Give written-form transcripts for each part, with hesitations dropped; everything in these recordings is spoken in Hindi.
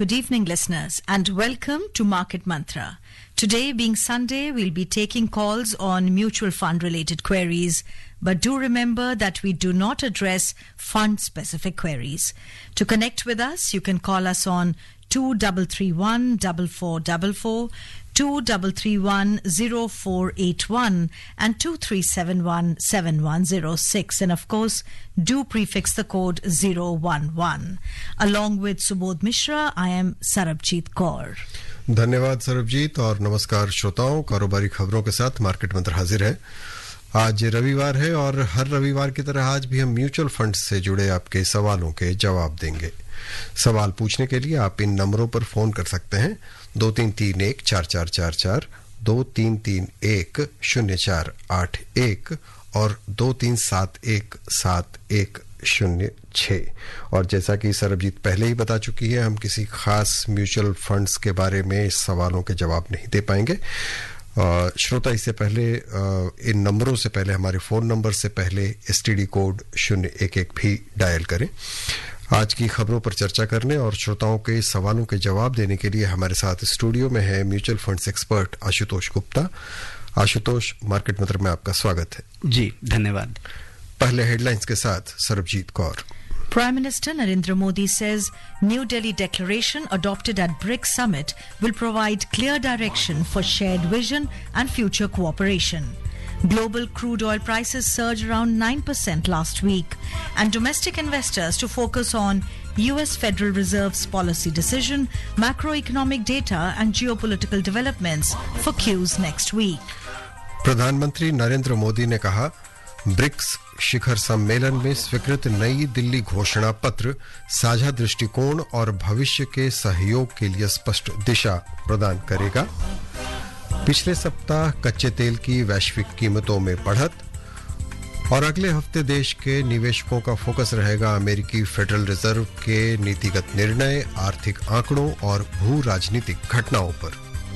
good evening, listeners, and welcome to Market Mantra. Today, being Sunday, we'll be taking calls on mutual fund-related queries, but do remember that we do not address fund-specific queries. To connect with us, you can call us on 2331 4444, 2331 0481 and 2371 7106, and of course do prefix the code 011. Along with Subodh Mishra, I am Sarabjit Kaur. धन्यवाद सरबजीत और नमस्कार श्रोताओं। कारोबारी खबरों के साथ मार्केट मंत्र हाजिर है। आज रविवार है और हर रविवार की तरह आज भी हम म्यूचुअल फंड से जुड़े आपके सवालों के जवाब देंगे। सवाल पूछने के लिए आप इन नंबरों पर फोन कर सकते हैं 23314444, 23310481 और 23717106। और जैसा कि सरबजीत पहले ही बता चुकी है, हम किसी खास म्यूचुअल फंड्स के बारे में सवालों के जवाब नहीं दे पाएंगे। श्रोता इससे पहले इन नंबरों से पहले हमारे फोन नंबर से पहले एसटीडी कोड 011 भी डायल करें। आज की खबरों पर चर्चा करने और श्रोताओं के सवालों के जवाब देने के लिए हमारे साथ स्टूडियो में है mutual funds expert Ashutosh Gupta. Ashutosh, market मंत्र में आपका स्वागत है। जी धन्यवाद। पहले हेडलाइंस के साथ Sarabjit Kaur. Prime Minister Narendra Modi says New Delhi Declaration adopted at BRICS Summit will provide clear direction for shared vision and future cooperation. Global crude oil prices surged around 9% last week, and domestic investors to focus on US Federal Reserve's policy decision, macroeconomic data and geopolitical developments for Qs next week. प्रधानमंत्री नरेंद्र मोदी ने कहा, ब्रिक्स शिखर सम्मेलन में स्वीकृत नई दिल्ली घोषणा पत्र साझा दृष्टिकोण और भविष्य के सहयोग के लिए स्पष्ट दिशा प्रदान करेगा। पिछले सप्ताह कच्चे तेल की वैश्विक कीमतों में बढ़त और अगले हफ्ते देश के निवेशकों का फोकस रहेगा अमेरिकी फेडरल रिजर्व के नीतिगत निर्णय, आर्थिक आंकड़ों और भू राजनीतिक घटनाओं पर।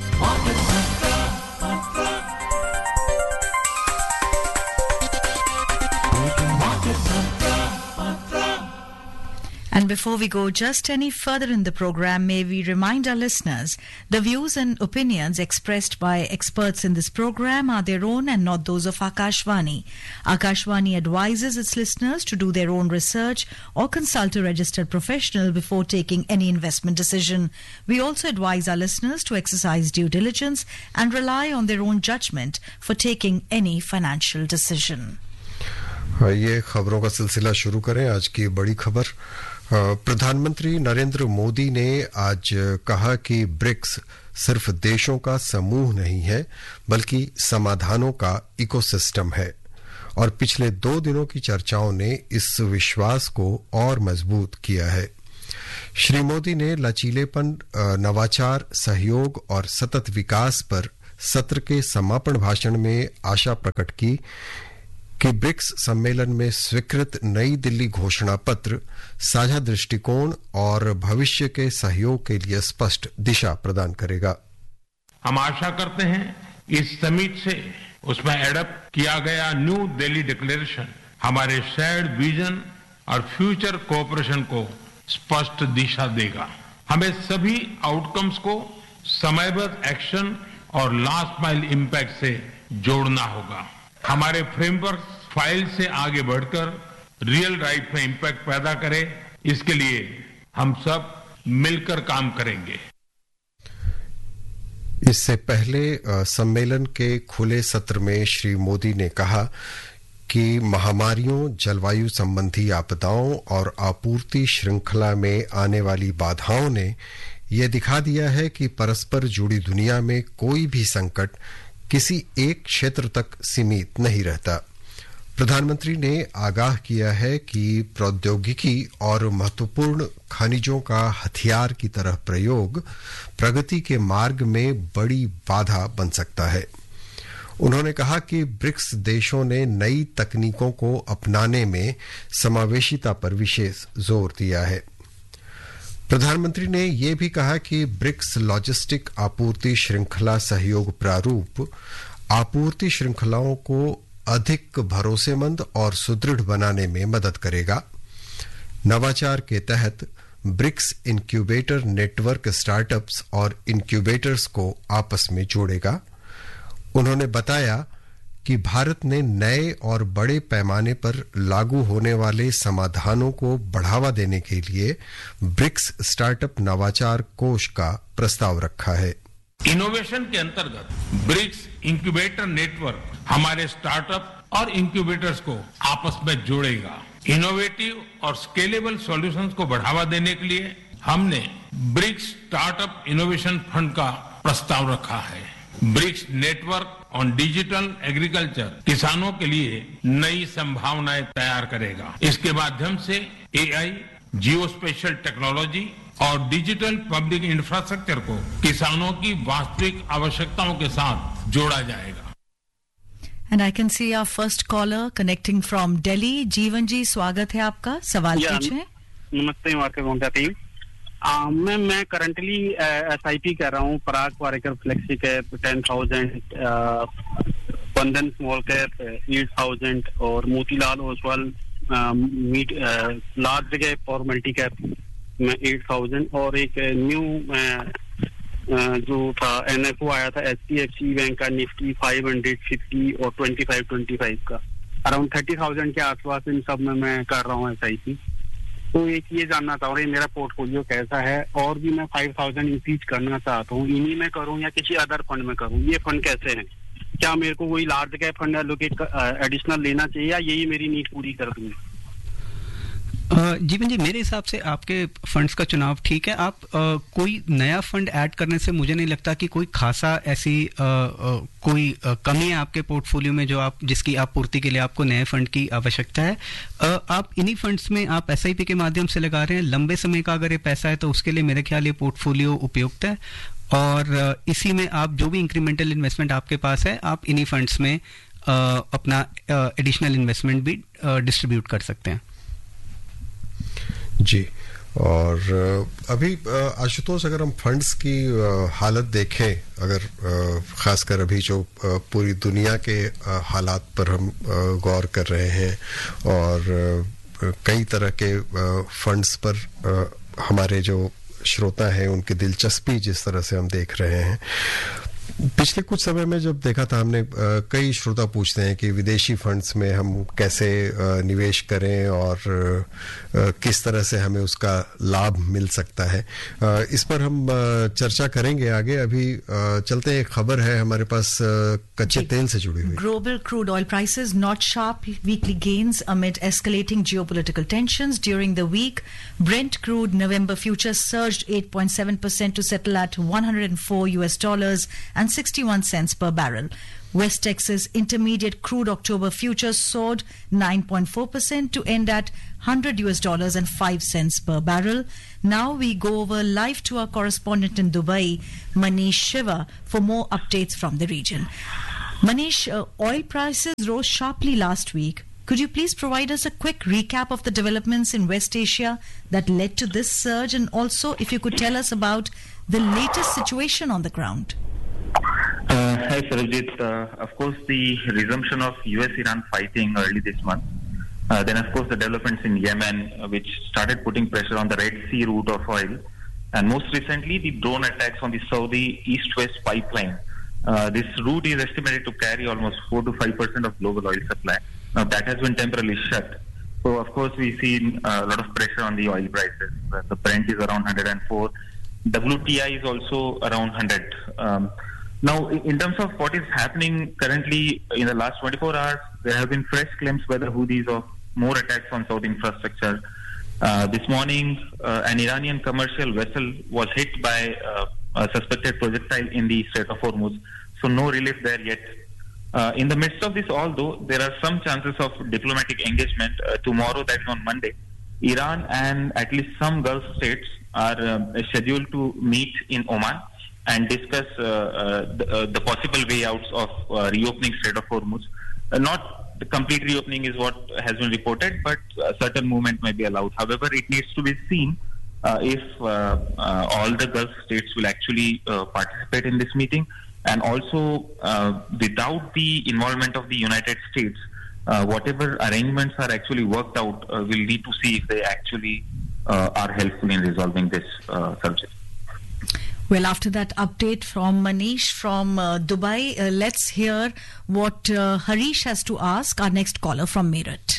And before we go just any further in the program, may we remind our listeners, the views and opinions expressed by experts in this program are their own and not those of Akashvani. Akashvani advises its listeners to do their own research or consult a registered professional before taking any investment decision. We also advise our listeners to exercise due diligence and rely on their own judgment for taking any financial decision. ये खबरों का सिलसिला शुरू करें। आज की बड़ी खबर, प्रधानमंत्री नरेंद्र मोदी ने आज कहा कि ब्रिक्स सिर्फ देशों का समूह नहीं है बल्कि समाधानों का इकोसिस्टम है, और पिछले 2 दिनों की चर्चाओं ने इस विश्वास को और मजबूत किया है। श्री मोदी ने लचीलेपन, नवाचार, सहयोग और सतत विकास पर सत्र के समापन भाषण में आशा प्रकट की कि ब्रिक्स सम्मेलन में स्वीकृत नई दिल्ली घोषणा पत्र साझा दृष्टिकोण और भविष्य के सहयोग के लिए स्पष्ट दिशा प्रदान करेगा। हम आशा करते हैं इस समिट से उसमें एडप्ट किया गया न्यू दिल्ली डिक्लेरेशन हमारे शेयर्ड विजन और फ्यूचर कोऑपरेशन को स्पष्ट दिशा देगा। हमें सभी आउटकम्स को समयबद्ध एक्शन और लास्ट माइल इम्पैक्ट से जोड़ना होगा। हमारे फ्रेमवर्क फाइल से आगे बढ़कर रियल लाइफ में इम्पैक्ट पैदा करे, इसके लिए हम सब मिलकर काम करेंगे। इससे पहले सम्मेलन के खुले सत्र में श्री मोदी ने कहा कि महामारियों, जलवायु संबंधी आपदाओं और आपूर्ति श्रृंखला में आने वाली बाधाओं ने यह दिखा दिया है कि परस्पर जुड़ी दुनिया में कोई भी संकट किसी एक क्षेत्र तक सीमित नहीं रहता। प्रधानमंत्री ने आगाह किया है कि प्रौद्योगिकी और महत्वपूर्ण खनिजों का हथियार की तरह प्रयोग प्रगति के मार्ग में बड़ी बाधा बन सकता है। उन्होंने कहा कि ब्रिक्स देशों ने नई तकनीकों को अपनाने में समावेशिता पर विशेष जोर दिया है। प्रधानमंत्री ने यह भी कहा कि ब्रिक्स लॉजिस्टिक आपूर्ति श्रृंखला सहयोग प्रारूप आपूर्ति श्रृंखलाओं को अधिक भरोसेमंद और सुदृढ़ बनाने में मदद करेगा। नवाचार के तहत ब्रिक्स इंक्यूबेटर नेटवर्क स्टार्टअप्स और इंक्यूबेटर्स को आपस में जोड़ेगा। उन्होंने बताया कि भारत ने नए और बड़े पैमाने पर लागू होने वाले समाधानों को बढ़ावा देने के लिए ब्रिक्स स्टार्टअप नवाचार कोष का प्रस्ताव रखा है। इनोवेशन के अंतर्गत ब्रिक्स इंक्यूबेटर नेटवर्क हमारे स्टार्टअप और इंक्यूबेटर्स को आपस में जोड़ेगा। इनोवेटिव और स्केलेबल सॉल्यूशंस को बढ़ावा देने के लिए हमने ब्रिक्स स्टार्टअप इनोवेशन फंड का प्रस्ताव रखा है। BRICS network on digital agriculture किसानों के लिए नई संभावनाएं तैयार करेगा। इसके माध्यम से एआई, जियो स्पेशल टेक्नोलॉजी और डिजिटल पब्लिक इंफ्रास्ट्रक्चर को किसानों की वास्तविक आवश्यकताओं के साथ जोड़ा जाएगा। And I can see our first caller connecting from Delhi. जीवन जी, स्वागत है आपका। सवाल पूछें। नमस्ते मार्केट मोंटा टीम। मैं करंटली SIP कर रहा हूँ। पराग पारेकर फ्लेक्सी कैप 10,000, बंधन स्मॉल कैप 8,000 और मोतीलाल ओसवाल लार्ज कैप और मल्टी कैप में 8,000 और एक न्यू जो था NFO आया था HDFC बैंक का निफ्टी 550 और 25 का अराउंड 30,000 के आसपास इन सब में मैं कर रहा हूँ SIP। तो एक ये जानना चाह रहा हूँ मेरा पोर्टफोलियो कैसा है और भी मैं 5,000 इंक्रीज करना चाहता हूँ। इन्हीं में करूँ या किसी अदर फंड में करूँ? ये फंड कैसे हैं? क्या मेरे को वही large cap fund allocate additional लेना चाहिए या यही मेरी नीड पूरी कर दूंगी? जीवन जी, मेरे हिसाब से आपके फंड्स का चुनाव ठीक है। आप कोई नया फंड ऐड करने से मुझे नहीं लगता कि कोई खासा ऐसी कोई कमी है आपके पोर्टफोलियो में जो जिसकी आप पूर्ति के लिए आपको नए फंड की आवश्यकता है। आप इन्हीं फंड्स में आप SIP के माध्यम से लगा रहे हैं। लंबे समय का अगर ये पैसा है तो उसके लिए मेरे ख्याल ये पोर्टफोलियो उपयुक्त है और इसी में आप जो भी इंक्रीमेंटल इन्वेस्टमेंट आपके पास है आप इन्हीं फंड्स में अपना एडिशनल इन्वेस्टमेंट भी डिस्ट्रीब्यूट कर सकते हैं। जी, और अभी आशुतोष, अगर हम फंड्स की हालत देखें, अगर खासकर अभी जो पूरी दुनिया के हालात पर हम गौर कर रहे हैं और कई तरह के फंड्स पर हमारे जो श्रोता हैं उनकी दिलचस्पी जिस तरह से हम देख रहे हैं, पिछले कुछ समय में जब देखा था हमने, कई श्रोता पूछते हैं कि विदेशी फंड्स में हम कैसे निवेश करें और किस तरह से हमें उसका लाभ मिल सकता है। इस पर हम चर्चा करेंगे आगे। अभी चलते हैं, एक खबर है हमारे पास कच्चे तेल से जुड़ी हुई। Global crude oil prices notched sharp weekly gains amid escalating geopolitical tensions during the week. Brent crude November futures surged 8.7% to settle at $104 and 61 cents per barrel. West Texas Intermediate crude October futures soared 9.4% to end at $100 and 5 cents per barrel. Now we go over live to our correspondent in Dubai, Manish Shiva, for more updates from the region. Manish, oil prices rose sharply last week. Could you please provide us a quick recap of the developments in West Asia that led to this surge, and also if you could tell us about the latest situation on the ground? Hi, Sarojit. Of course, the resumption of US-Iran fighting early this month. Then, of course, the developments in Yemen, which started putting pressure on the Red Sea route of oil. And most recently, the drone attacks on the Saudi East-West pipeline. This route is estimated to carry almost 4 to 5% of global oil supply. Now, that has been temporarily shut. So, of course, we've seen a lot of pressure on the oil prices. The Brent is around 104. WTI is also around 100. Now, in terms of what is happening currently in the last 24 hours, there have been fresh claims by the Houthis of more attacks on Saudi infrastructure. This morning, an Iranian commercial vessel was hit by a suspected projectile in the Strait of Hormuz. So no relief there yet. In the midst of this, although there are some chances of diplomatic engagement tomorrow, that is on Monday, Iran and at least some Gulf states are scheduled to meet in Oman and discuss the possible way outs of reopening Strait of Hormuz. Not the complete reopening is what has been reported, but certain movement may be allowed. However, it needs to be seen if all the Gulf states will actually participate in this meeting, and also without the involvement of the United States, whatever arrangements are actually worked out, we'll need to see if they actually are helpful in resolving this subject. Well, after that update from Manish from Dubai, let's hear what Harish has to ask our next caller from Meerut.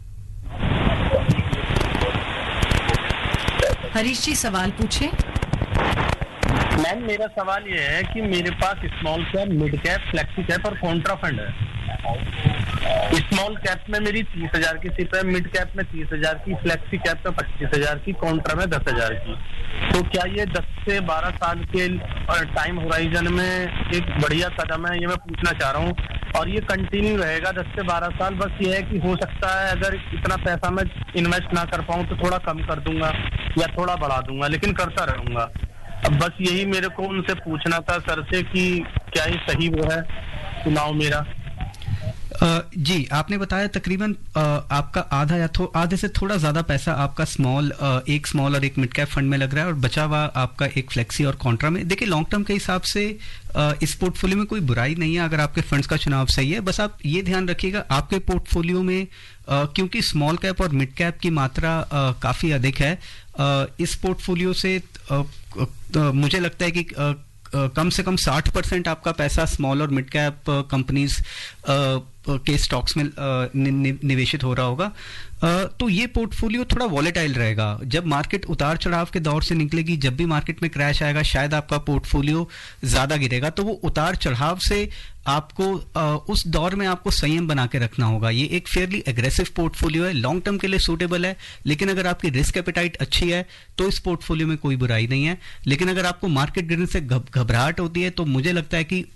Harish जी सवाल पूछे। मैम मेरा सवाल ये है कि मेरे पास small cap, mid cap, flexi cap और कॉन्ट्रा फंड है। स्मॉल कैप में मेरी 30,000 की सिप है, मिड कैप में 30,000 की, फ्लेक्सी कैप में 25,000 की, कॉन्ट्रा में 10,000 की। तो क्या ये 10 से 12 साल के टाइम होराइजन में एक बढ़िया कदम है, ये मैं पूछना चाह रहा हूँ। और ये कंटिन्यू रहेगा 10 से 12 साल? बस ये है कि हो सकता है अगर इतना पैसा मैं इन्वेस्ट ना कर पाऊँ तो थोड़ा कम कर दूंगा या थोड़ा बढ़ा दूंगा, लेकिन करता रहूंगा। अब बस यही मेरे को उनसे पूछना था सर से कि क्या ये सही वो है, चुनाव मेरा। जी, आपने बताया तकरीबन आपका आधा या आधे से थोड़ा ज्यादा पैसा आपका एक स्मॉल और एक मिड कैप फंड में लग रहा है और बचा हुआ आपका एक फ्लेक्सी और कॉन्ट्रा में। देखिए, लॉन्ग टर्म के हिसाब से इस पोर्टफोलियो में कोई बुराई नहीं है अगर आपके फंड्स का चुनाव सही है। बस आप ये ध्यान रखिएगा आपके पोर्टफोलियो में क्योंकि स्मॉल कैप और मिड कैप की मात्रा काफी अधिक है, इस पोर्टफोलियो से मुझे लगता है कि कम से कम 60% आपका पैसा स्मॉल और मिड कैप कंपनीज के स्टॉक्स में निवेशित हो रहा होगा। तो ये पोर्टफोलियो थोड़ा वॉलेटाइल रहेगा। जब मार्केट उतार चढ़ाव के दौर से निकलेगी, जब भी मार्केट में क्रैश आएगा, शायद आपका पोर्टफोलियो ज्यादा गिरेगा। तो वो उतार चढ़ाव से आपको उस दौर में आपको संयम बना के रखना होगा। ये एक फेयरली एग्रेसिव पोर्टफोलियो है, लॉन्ग टर्म के लिए सूटेबल है, लेकिन अगर आपकी रिस्क एपेटाइट अच्छी है तो इस पोर्टफोलियो में कोई बुराई नहीं है। लेकिन अगर आपको मार्केट गिरने से घबराहट होती है तो मुझे लगता है कि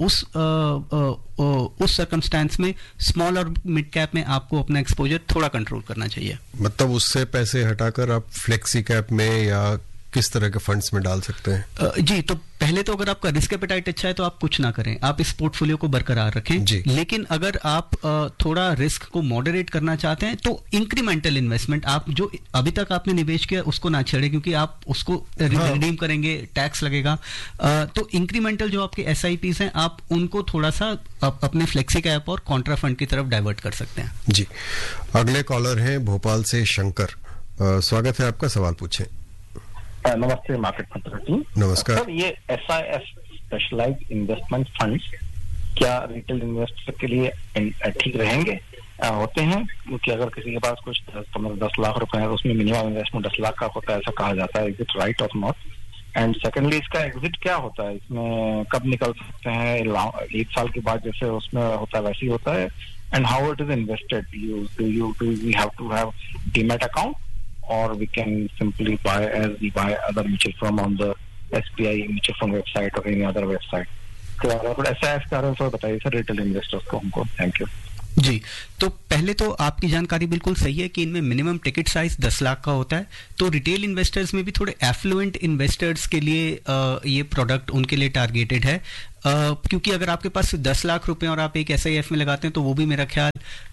उस सर्कमस्टेंस में स्मॉल और मिड कैप में आपको अपना एक्सपोजर थोड़ा कंट्रोल करना चाहिए। मतलब उससे पैसे हटाकर आप फ्लेक्सी कैप में या किस तरह के फंड्स में डाल सकते हैं? जी, तो पहले तो अगर आपका रिस्क एपेटाइट अच्छा है तो आप कुछ ना करें, आप इस पोर्टफोलियो को बरकरार रखें। लेकिन अगर आप थोड़ा रिस्क को मॉडरेट करना चाहते हैं तो इंक्रीमेंटल इन्वेस्टमेंट, आप जो अभी तक आपने निवेश किया उसको ना छेड़े, क्योंकि आप उसको रिडीम करेंगे, टैक्स लगेगा। तो इंक्रीमेंटल जो आपके SIPs हैं आप उनको थोड़ा सा अपने फ्लेक्सी कैप और कॉन्ट्रा फंड की तरफ डाइवर्ट कर सकते हैं। जी, अगले कॉलर हैं भोपाल से शंकर। स्वागत है आपका, सवाल पूछें। नमस्ते मार्केट मंत्रा टीम। नमस्कार सर, ये SIF स्पेशलाइज्ड इन्वेस्टमेंट फंड्स क्या रिटेल इन्वेस्टर के लिए ठीक रहेंगे? होते हैं, क्योंकि अगर किसी के पास कुछ 10 लाख रुपए है तो उसमें मिनिमम इन्वेस्टमेंट 10 लाख का होता है, ऐसा कहा जाता है। इज इट राइट और नॉट? एंड सेकेंडली, इसका एग्जिट क्या होता है? इसमें कब निकल सकते हैं? 1 साल के बाद जैसे उसमें होता है वैसे ही होता है? And how it is invested? Do we have to have demat account or we can simply buy as we buy other mutual fund on the SBI mutual fund website or any other website? तो अगर ऐसा है इसका तो बताइए सर रिटेल इन्वेस्टर्स को हमको। Thank you. जी, तो पहले तो आपकी जानकारी बिल्कुल सही है कि इनमें मिनिमम टिकट साइज 10 लाख का होता है। तो रिटेल इन्वेस्टर्स में भी थोड़े एफ्लुएंट इन्वेस्टर्स के लिए ये प्रोडक्ट उनके लिए टारगेटेड है, क्योंकि अगर आपके पास 10 लाख रुपए और आप एक SIF में लगाते हैं तो वो भी मेरा ख्याल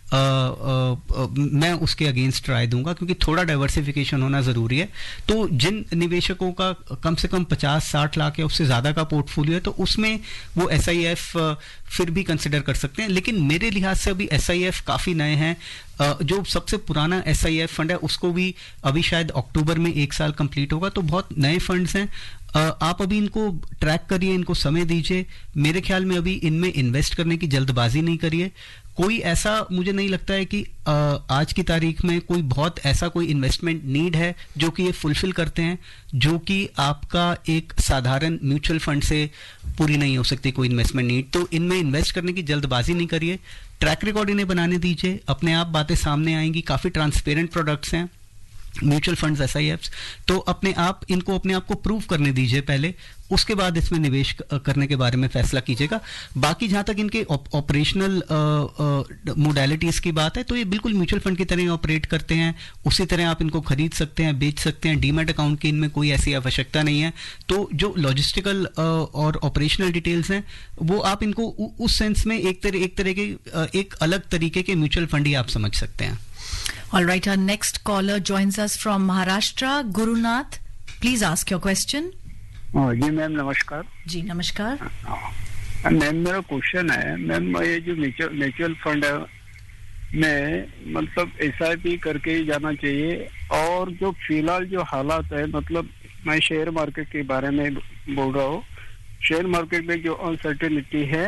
मैं उसके अगेंस्ट राय दूंगा, क्योंकि थोड़ा डाइवर्सिफिकेशन होना जरूरी है। तो जिन निवेशकों का कम से कम 50-60 लाख या उससे ज्यादा का पोर्टफोलियो है तो उसमें वो SIF फिर भी कंसिडर कर सकते हैं। लेकिन मेरे लिहाज से अभी SIF काफी नए हैं। जो सबसे पुराना SIF फंड है उसको भी अभी शायद अक्टूबर में 1 साल कंप्लीट होगा, तो बहुत नए फंड्स हैं। आप अभी इनको ट्रैक करिए, इनको समय दीजिए। मेरे ख्याल में अभी इनमें इन्वेस्ट करने की जल्दबाजी नहीं करिए। कोई ऐसा मुझे नहीं लगता है कि आज की तारीख में कोई बहुत ऐसा कोई इन्वेस्टमेंट नीड है जो कि ये फुलफिल करते हैं, जो कि आपका एक साधारण म्यूचुअल फंड से पूरी नहीं हो सकती कोई इन्वेस्टमेंट नीड। तो इनमें इन्वेस्ट करने की जल्दबाजी नहीं करिए, ट्रैक रिकॉर्ड इन्हें बनाने दीजिए, अपने आप बातें सामने आएंगी। काफी ट्रांसपेरेंट प्रोडक्ट्स हैं म्यूचुअल फंड्स, SIFs, तो अपने आप को प्रूव करने दीजिए पहले, उसके बाद इसमें निवेश करने के बारे में फैसला कीजिएगा। बाकी जहां तक इनके ऑपरेशनल मोडालिटीज की बात है तो ये बिल्कुल म्यूचुअल फंड की तरह ऑपरेट करते हैं, उसी तरह आप इनको खरीद सकते हैं, बेच सकते हैं। डीमैट अकाउंट की इनमें कोई ऐसी आवश्यकता नहीं है। तो जो लॉजिस्टिकल और ऑपरेशनल डिटेल्स हैं वो आप इनको उस सेंस में एक अलग तरीके के म्यूचुअल फंड ही आप समझ सकते हैं। All right, our next caller joins us from Maharashtra. Gurunath, please ask your question. Ji ma'am नमस्कार। जी नमस्कार। मैम मेरा क्वेश्चन है, मैम ये जो म्यूचुअल फंड है में मतलब SIP करके ही जाना चाहिए? और जो फिलहाल जो हालात है, मतलब मैं शेयर मार्केट के बारे में बोल रहा हूँ। शेयर मार्केट में जो अनसर्टेनिटी है,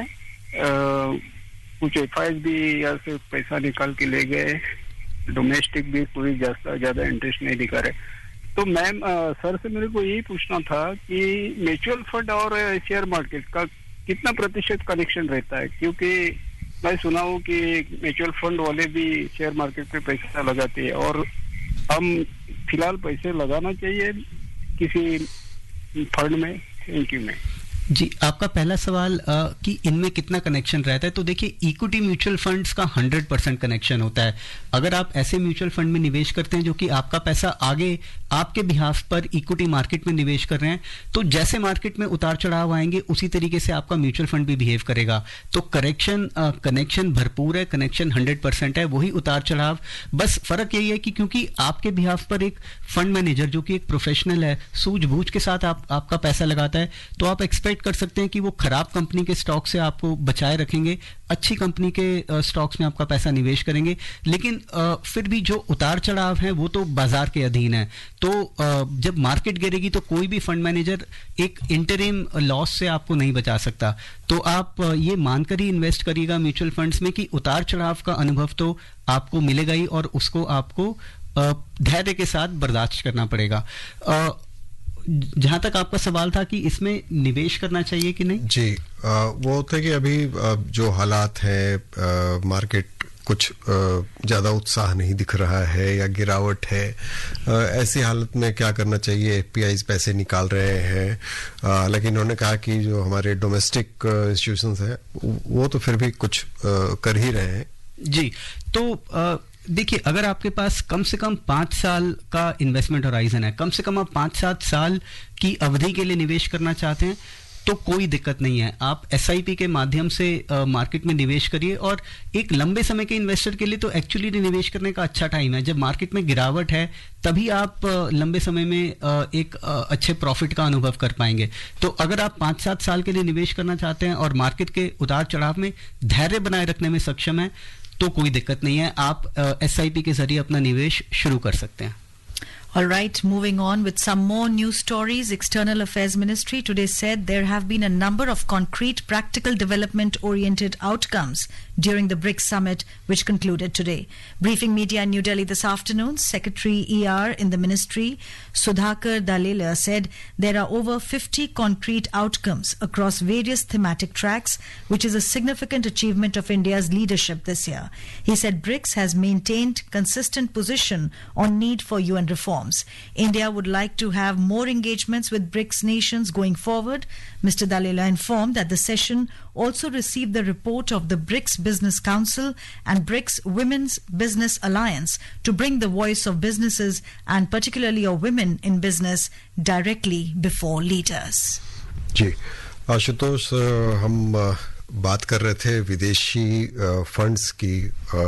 कुछ FIs भी यहाँ से पैसा निकाल के ले गए, डोमेस्टिक भी कोई ज्यादा इंटरेस्ट नहीं दिखा रहे। तो मैम सर से मेरे को यही पूछना था कि म्यूचुअल फंड और शेयर मार्केट का कितना प्रतिशत कनेक्शन रहता है? क्योंकि मैं सुना हूँ कि म्यूचुअल फंड वाले भी शेयर मार्केट पे पैसा लगाते हैं, और हम फिलहाल पैसे लगाना चाहिए किसी फंड में? Thank you ma'am. जी, आपका पहला सवाल कि इनमें कितना कनेक्शन रहता है, तो देखिए इक्विटी म्यूचुअल फंड्स का 100% कनेक्शन होता है। अगर आप ऐसे म्यूचुअल फंड में निवेश करते हैं जो कि आपका पैसा आगे आपके बिहाफ पर इक्विटी मार्केट में निवेश कर रहे हैं, तो जैसे मार्केट में उतार चढ़ाव आएंगे उसी तरीके से आपका म्यूचुअल फंड भी बिहेव करेगा। तो कनेक्शन भरपूर है, कनेक्शन 100% है। वही उतार चढ़ाव, बस फर्क यही है कि क्योंकि आपके बिहाफ पर एक फंड मैनेजर जो कि एक प्रोफेशनल है, सूझबूझ के साथ आपका पैसा लगाता है, तो आप एक्सपेक्ट कर सकते हैं कि वो खराब कंपनी के स्टॉक से आपको बचाए रखेंगे, अच्छी कंपनी के स्टॉक्स में आपका पैसा निवेश करेंगे। लेकिन फिर भी जो उतार चढ़ाव है वो तो बाजार के अधीन है। तो जब मार्केट गिरेगी तो कोई भी फंड मैनेजर एक इंटरिम लॉस से आपको नहीं बचा सकता। तो आप ये मानकर ही इन्वेस्ट करिएगा म्यूचुअल फंड्स में कि उतार चढ़ाव का अनुभव तो आपको मिलेगा ही, और उसको आपको धैर्य के साथ बर्दाश्त करना पड़ेगा। जहां तक आपका सवाल था कि इसमें निवेश करना चाहिए कि नहीं, जी वो होता है कि अभी जो हालात है, मार्केट कुछ ज्यादा उत्साह नहीं दिख रहा है या गिरावट है, ऐसी हालत में क्या करना चाहिए? FPIs पैसे निकाल रहे हैं, लेकिन उन्होंने कहा कि जो हमारे डोमेस्टिक इंस्टीट्यूशंस हैं वो तो फिर भी कुछ कर ही रहे हैं। जी, तो देखिए, अगर आपके पास कम से कम 5 साल का इन्वेस्टमेंट होराइजन है, कम से कम आप 5-7 साल की अवधि के लिए निवेश करना चाहते हैं, तो कोई दिक्कत नहीं है। आप SIP के माध्यम से मार्केट में निवेश करिए। और एक लंबे समय के इन्वेस्टर के लिए तो एक्चुअली निवेश करने का अच्छा टाइम है। जब मार्केट में गिरावट है तभी आप लंबे समय में एक अच्छे प्रॉफिट का अनुभव कर पाएंगे। तो अगर आप 5-7 साल के लिए निवेश करना चाहते हैं और मार्केट के उतार चढ़ाव में धैर्य बनाए रखने में सक्षम है, तो कोई दिक्कत नहीं है, आप SIP के जरिए अपना निवेश शुरू कर सकते हैं। All right, moving on with some more news stories. External Affairs Ministry today said there have been a number of concrete, practical development-oriented outcomes during the BRICS summit, which concluded today. Briefing media in New Delhi this afternoon, Secretary ER in the ministry, Sudhakar Dalela, said there are over 50 concrete outcomes across various thematic tracks, which is a significant achievement of India's leadership this year. He said BRICS has maintained consistent position on need for UN reform. India would like to have more engagements with BRICS nations going forward. Mr. Dalela informed that the session also received the report of the BRICS Business Council and BRICS Women's Business Alliance to bring the voice of businesses and particularly of women in business directly before leaders. जी, आशुतोष, हम बात कर रहे थे विदेशी फंड्स की